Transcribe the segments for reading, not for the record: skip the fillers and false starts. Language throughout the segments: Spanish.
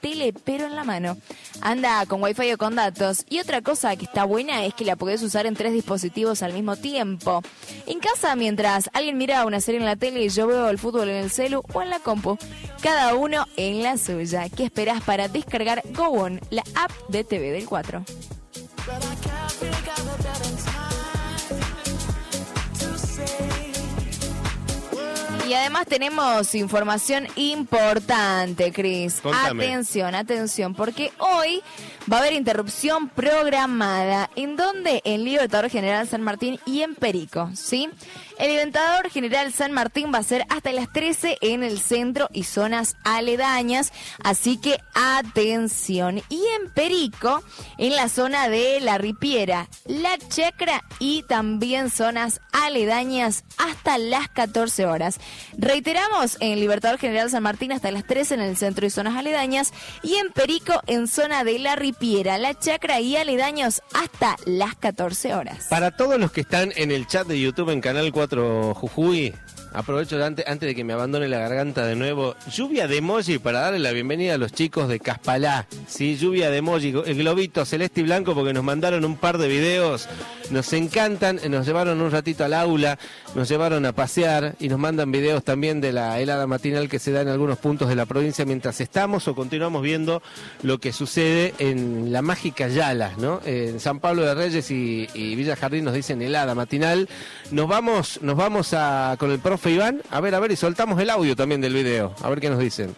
tele, pero en la mano. Anda con Wi-Fi o con datos. Y otra cosa que está buena es que la podés usar en 3 dispositivos al mismo tiempo. En casa, mientras alguien mira una serie en la tele y yo veo el fútbol en el celu o en la compu. Cada uno en la suya. ¿Qué esperás para descargar GoOn, la app de TV del 4? Y además tenemos información importante, Cris. Atención, porque hoy va a haber interrupción programada. ¿En dónde? En Libertador General San Martín y en Perico, ¿sí? El Libertador General San Martín va a ser hasta las 13 en el centro y zonas aledañas, así que atención. Y en Perico, en la zona de La Ripiera, La Chacra y también zonas aledañas hasta las 14 horas. Reiteramos, en Libertador General San Martín hasta las 13 en el centro y zonas aledañas, y en Perico en zona de La Ripiera, La Chacra y aledaños hasta las 14 horas. Para todos los que están en el chat de YouTube en Canal 4 Jujuy, aprovecho antes de que me abandone la garganta de nuevo, lluvia de emoji para darle la bienvenida a los chicos de Caspalá, ¿sí? Lluvia de emoji, el globito celeste y blanco, porque nos mandaron un par de videos, nos encantan, nos llevaron un ratito al aula, nos llevaron a pasear y nos mandan videos también de la helada matinal que se da en algunos puntos de la provincia mientras estamos o continuamos viendo lo que sucede en la mágica Yala, ¿no? En San Pablo de Reyes y Villa Jardín nos dicen helada matinal. Nos vamos con el profe Iván, a ver, y soltamos el audio también del video, a ver qué nos dicen.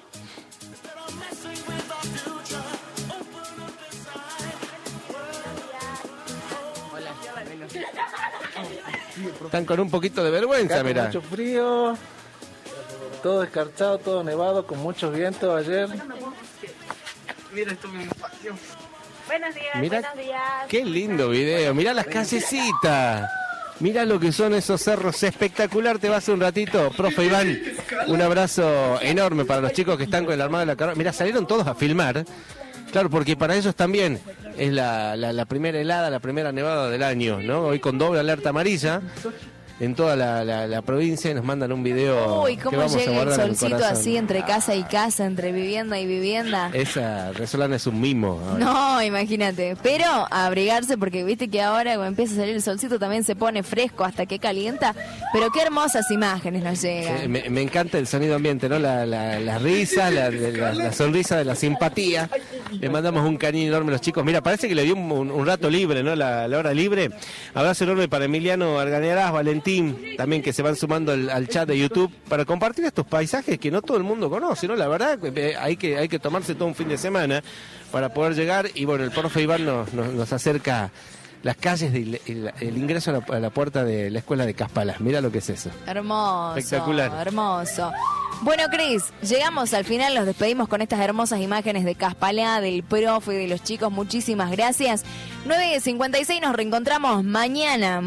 Están con un poquito de vergüenza, mirá. Mucho frío, todo escarchado, todo nevado, con muchos vientos ayer. Mira, esto me patio. Buenos días, Mirá, buenos días. Qué lindo video, mirá las callecitas. Mirá lo que son esos cerros, espectacular. Te vas un ratito, profe Iván. Un abrazo enorme para los chicos que están con el armado de la carrera. Mirá, salieron todos a filmar. Claro, porque para ellos también es la primera helada, la primera nevada del año, ¿no? Hoy con doble alerta amarilla en toda la provincia y nos mandan un video. Uy, cómo llega el solcito así entre casa y casa, entre vivienda y vivienda. Esa Resolana es un mimo ahora. No, imagínate. Pero a abrigarse, porque viste que ahora cuando empieza a salir el solcito también se pone fresco hasta que calienta. Pero qué hermosas imágenes nos llegan. Sí, me encanta el sonido ambiente, ¿no? La risa, la sonrisa de la simpatía. Le mandamos un cariño enorme a los chicos. Mira, parece que le dio un rato libre, ¿no? La hora libre. Abrazo enorme para Emiliano Argañarás, Valentín, también, que se van sumando al chat de YouTube para compartir estos paisajes que no todo el mundo conoce, ¿no? La verdad, hay que tomarse todo un fin de semana para poder llegar. Y bueno, el profe Iván nos acerca las calles el ingreso a la puerta de la escuela de Caspalá. Mira lo que es eso. Hermoso. Espectacular. Hermoso. Bueno, Cris, llegamos al final, nos despedimos con estas hermosas imágenes de Caspalá, del profe, de los chicos, muchísimas gracias. 9:56, nos reencontramos mañana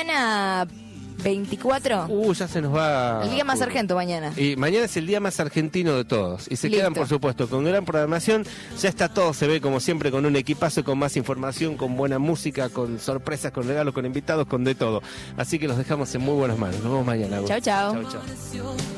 24. Ya se nos va. El día más sargento mañana. Y mañana es el día más argentino de todos. Y se Listo. quedan, por supuesto, con gran programación. Ya está todo, se ve como siempre, con un equipazo, con más información, con buena música, con sorpresas, con regalos, con invitados, con de todo. Así que los dejamos en muy buenas manos. Nos vemos mañana. Chau, chau. Chau, chau.